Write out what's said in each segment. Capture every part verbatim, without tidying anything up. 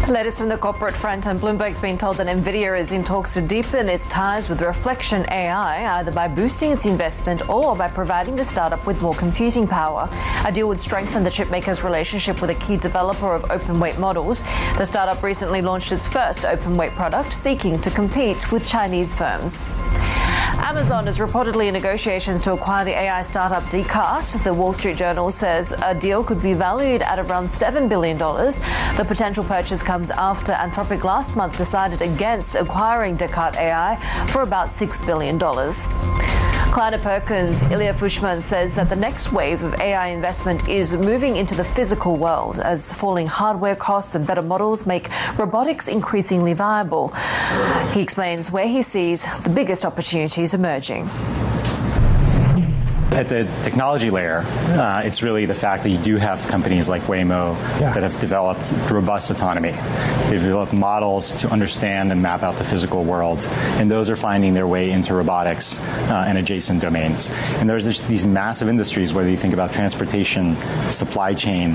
Latest from the corporate front, and Bloomberg's been told that Nvidia is in talks to deepen its ties with Reflection A I, either by boosting its investment or by providing the startup with more computing power. A deal would strengthen the chipmaker's relationship with a key developer of open-weight models. The startup recently launched its first open-weight product, seeking to compete with Chinese firms. Amazon is reportedly in negotiations to acquire the A I startup Descartes. The Wall Street Journal says a deal could be valued at around seven billion dollars. The potential purchase comes after Anthropic last month decided against acquiring Descartes A I for about six billion dollars. Kleiner Perkins' Ilya Fushman says that the next wave of A I investment is moving into the physical world as falling hardware costs and better models make robotics increasingly viable. He explains where he sees the biggest opportunities emerging. At the technology layer, uh, it's really the fact that you do have companies like Waymo yeah. that have developed robust autonomy. They've developed models to understand and map out the physical world, and those are finding their way into robotics uh, and adjacent domains. And there's this, these massive industries, whether you think about transportation, supply chain,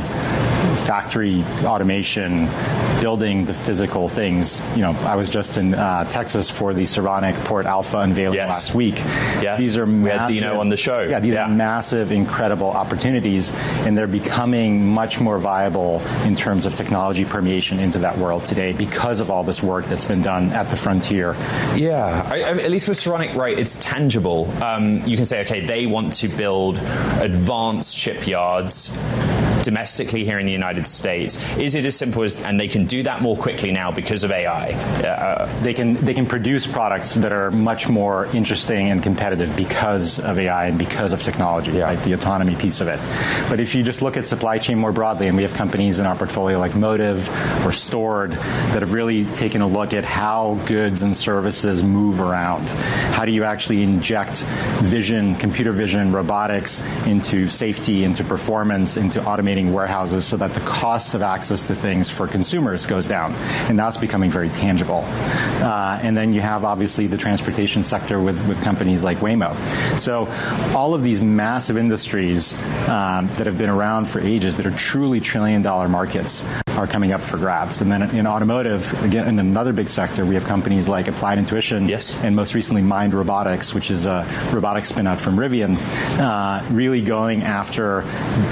factory automation, building the physical things. You know, I was just in uh, Texas for the Saronic Port Alpha unveiling yes. last week. Yes. These are we massive, had Dino on the show. Yeah, these yeah. are massive, incredible opportunities, and they're becoming much more viable in terms of technology permeation into that world today because of all this work that's been done at the frontier. Yeah, I, I mean, at least with Saronic, right, it's tangible. Um, you can say, okay, they want to build advanced shipyards domestically here in the United States. Is it as simple as, and they can do that more quickly now because of A I? Uh, they can they can produce products that are much more interesting and competitive because of A I and because of technology, yeah. right? The autonomy piece of it. But if you just look at supply chain more broadly, and we have companies in our portfolio like Motive or Stored that have really taken a look at how goods and services move around. How do you actually inject vision, computer vision, robotics into safety, into performance, into automation warehouses so that the cost of access to things for consumers goes down. And that's becoming very tangible. Uh, and then you have, obviously, the transportation sector with, with companies like Waymo. So all of these massive industries um, that have been around for ages, that are truly trillion-dollar markets, are coming up for grabs. And then in automotive, again, in another big sector, we have companies like Applied Intuition yes. and most recently Mind Robotics, which is a robotics spin-out from Rivian, uh, really going after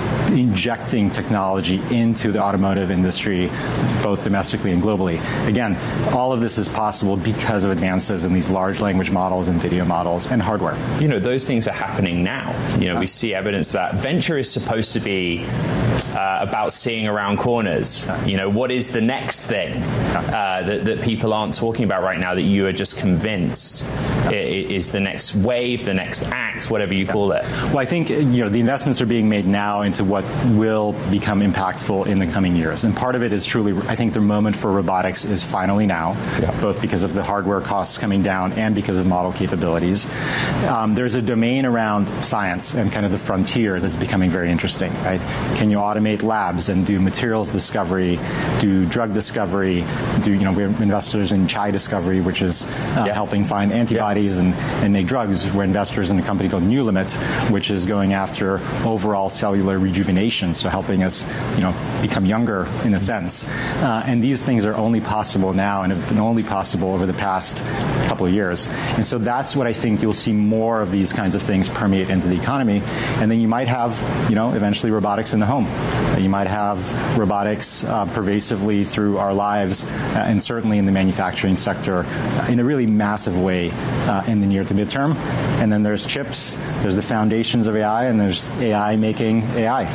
injecting technology into the automotive industry, both domestically and globally. Again, all of this is possible because of advances in these large language models and video models and hardware. You know, those things are happening now. You know, yeah. we see evidence of that. Venture is supposed to be uh, about seeing around corners. Yeah. You know, what is the next thing uh, that, that people aren't talking about right now that you are just convinced yeah. is the next wave, the next act, whatever you yeah. call it? Well, I think, you know, the investments are being made now into what will become impactful in the coming years. And part of it is truly, I think the moment for robotics is finally now, yeah. both because of the hardware costs coming down and because of model capabilities. Um, there's a domain around science and kind of the frontier that's becoming very interesting, right? Can you automate labs and do materials discovery, do drug discovery, do, you know, we're investors in Chai Discovery, which is uh, yeah. helping find antibodies yeah. and, and make drugs. We're investors in a company called Newlimit, which is going after overall cellular rejuvenation, so helping us, you know, become younger in a sense. Uh, and these things are only possible now and have been only possible over the past couple of years. And so that's what I think you'll see more of these kinds of things permeate into the economy. And then you might have, you know, eventually robotics in the home. You might have robotics uh, pervasively through our lives, uh, and certainly in the manufacturing sector uh, in a really massive way uh, in the near to midterm. And then there's chips, there's the foundations of A I, and there's A I making A I.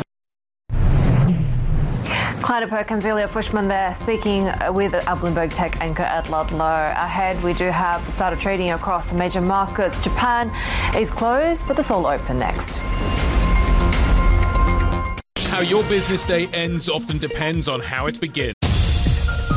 Kleiner Perkins, Ilya Fushman there, speaking with our Bloomberg Tech anchor at Ludlow. Ahead, we do have the start of trading across the major markets. Japan is closed, but the Seoul Open next. How your business day ends often depends on how it begins.